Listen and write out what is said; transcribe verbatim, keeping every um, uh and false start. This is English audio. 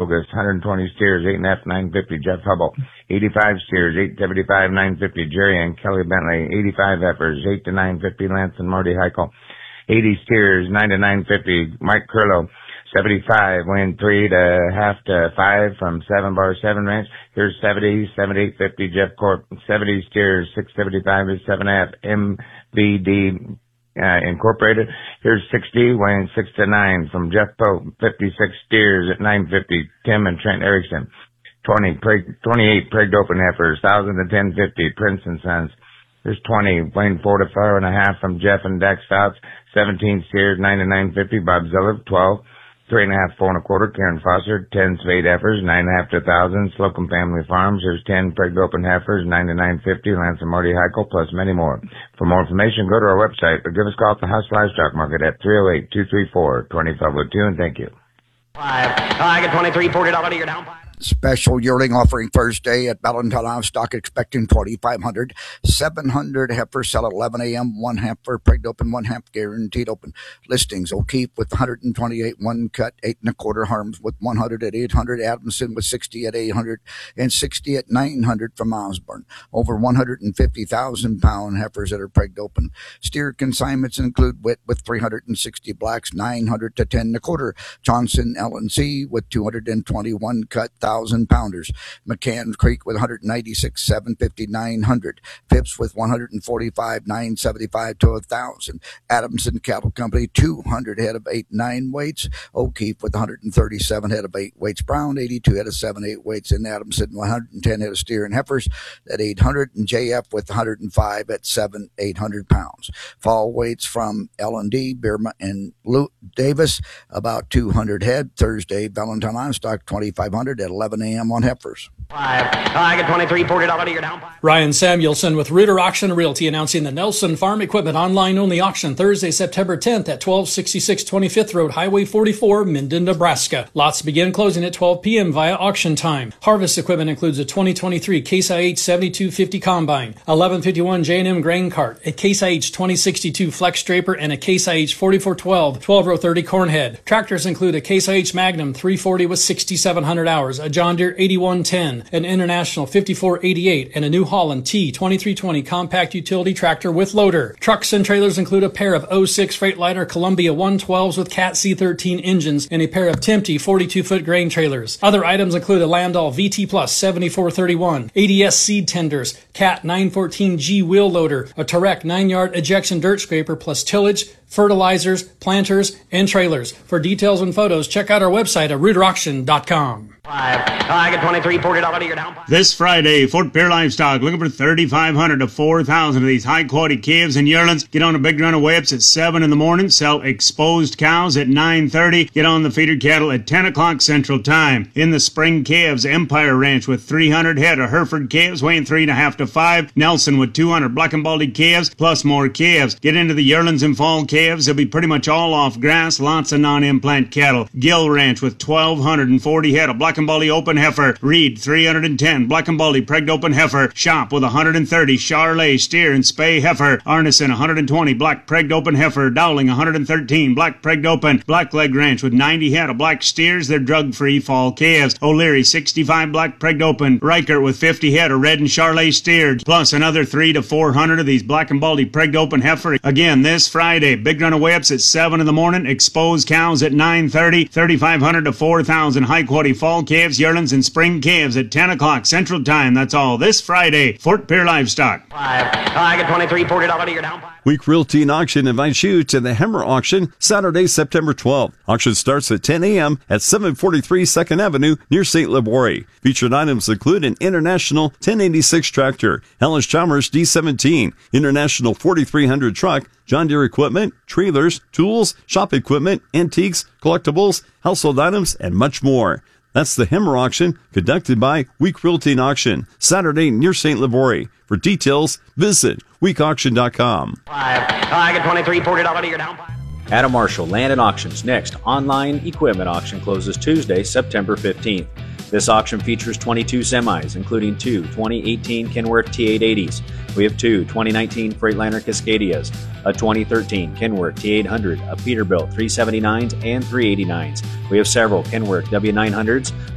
Bogus. one hundred twenty steers, eight and a half, nine fifty, Jeff Hubble. eighty-five steers, eight seventy-five, nine fifty, Jerry and Kelly Bentley. eighty-five heifers, eight to nine fifty, Lance and Marty Heichel. eighty steers, nine to nine fifty, Mike Curlow. seventy-five, weighing three to half to five from seven bar seven ranch. Here's seventy, seventy-eight fifty, Jeff Corp. seventy steers, six seventy-five is seven and a half, M V D uh, Incorporated. Here's sixty, weighing six to nine from Jeff Pope. fifty-six steers at nine fifty, Tim and Trent Erickson. twenty, preg, twenty-eight pregged open heifers, one thousand to ten fifty, Prince and Sons. There's twenty, weighing four to four and a half from Jeff and Dax Fouts. seventeen steers, nine to nine fifty, Bob Ziller. twelve, three and a half, four and a quarter, Karen Foster. ten spade heifers, nine and a half to a thousand, Slocum Family Farms. There's ten pregged open heifers, nine to nine fifty, Lance and Marty Heichel, plus many more. For more information, go to our website or give us a call at the House Livestock Market at three oh eight, two three four, two five oh two, and thank you. Five. I get twenty-three, forty dollars, you're down five. Special yearling offering Thursday at Valentine Livestock, expecting twenty-five hundred. seven hundred heifers sell at eleven a.m. One heifer pregged open, one heifer guaranteed open. Listings: O'Keefe with one hundred twenty-eight, one cut, eight and a quarter. Harms with one hundred at eight hundred. Adamson with sixty at eight hundred and sixty at nine hundred from Osborne. Over one hundred fifty thousand pound heifers that are pregged open. Steer consignments include Witt with three hundred sixty blacks, nine hundred to ten and a quarter. Johnson L and C with two hundred twenty-one cut, thousand pounders. McCann Creek with one hundred ninety-six, seven fifty, nine hundred. Phipps with one hundred forty-five, nine seventy-five to one thousand. Adamson Cattle Company, two hundred head of eight, nine weights. O'Keefe with one hundred thirty-seven head of eight weights. Brown, eighty-two head of seven, eight weights. And Adamson, one hundred ten head of steer and heifers at eight hundred. And J F with one hundred five at seven, eight hundred pounds. Fall weights from L and D, Birma and Luke Davis, about two hundred head. Thursday, Valentine Livestock, twenty-five hundred at eleven a.m. on heifers. Five. I get twenty-three, forty dollars, you're down five. Ryan Samuelson with Reuter Auction Realty announcing the Nelson Farm Equipment online-only auction Thursday, September tenth at twelve sixty-six twenty-fifth Road, Highway forty-four, Minden, Nebraska. Lots begin closing at twelve p.m. via auction time. Harvest equipment includes a twenty twenty-three Case I H seventy-two fifty Combine, eleven fifty-one J and M Grain Cart, a Case I H twenty sixty-two Flex Draper, and a Case I H forty-four twelve twelve row thirty Corn Head. Tractors include a Case I H Magnum three forty with sixty-seven hundred hours, a John Deere eighty-one ten, an International fifty-four eighty-eight, and a New Holland T twenty-three twenty compact utility tractor with loader. Trucks and trailers include a pair of oh six Freightliner Columbia one twelves with Cat C thirteen engines and a pair of Tempe forty-two foot grain trailers. Other items include a Landau V T Plus seventy-four thirty-one, A D S seed tenders, Cat nine fourteen G wheel loader, a Tarek nine yard ejection dirt scraper plus tillage, fertilizers, planters, and trailers. For details and photos, check out our website at reuter auction dot com. Five. I get twenty-three, forty dollars, you're down five. This Friday, Fort Pierre Livestock looking for thirty-five hundred to four thousand of these high-quality calves and yearlings. Get on a big run of weigh-ups at seven in the morning. Sell exposed cows at nine thirty. Get on the feeder cattle at ten o'clock Central Time. In the spring calves, Empire Ranch with three hundred head of Hereford calves weighing three and a half to five. Nelson with two hundred black and baldy calves plus more calves. Get into the yearlings and fall calves. They'll be pretty much all off grass. Lots of non-implant cattle. Gill Ranch with twelve forty head of black and baldy open heifer. Reed three hundred ten black and baldy pregged open heifer. Shop with one hundred thirty Charlet steer and spay heifer. Arneson one hundred twenty black pregged open heifer. Dowling one hundred thirteen black pregged open. Blackleg Ranch with ninety head of black steers. They're drug-free fall calves. O'Leary sixty-five black pregged open. Riker with fifty head of red and Charlet steered. Plus another three to four hundred of these black and baldy pregged open heifer. Again this Friday, big run of weigh-ups at seven in the morning. Exposed cows at nine thirty. thirty-five hundred to four thousand high-quality fall calves, yearlings, and spring calves at ten o'clock Central Time. That's all this Friday. Fort Pierre Livestock. Five. I get twenty-three, forty dollars, you're down five. Week Realty and Auction invites you to the Hemmer Auction Saturday, September twelfth. Auction starts at ten a.m. at seven forty-three second Avenue near Saint Liboire. Featured items include an International ten eighty-six tractor, Hellish Chalmers D seventeen, International forty-three hundred truck, John Deere equipment, trailers, tools, shop equipment, antiques, collectibles, household items, and much more. That's the Hemmer Auction, conducted by Week Realty and Auction, Saturday near Saint Liboire. For details, visit week auction dot com. Five. I get twenty-three, forty dollars, you're down five. Adam Marshall Land and Auction's next online equipment auction closes Tuesday, September fifteenth. This auction features twenty-two semis, including two twenty eighteen Kenworth T eight eighties. We have two twenty nineteen Freightliner Cascadias, a twenty thirteen Kenworth T eight hundred, a Peterbilt three seventy-nines and three eighty-nines. We have several Kenworth W nine hundreds,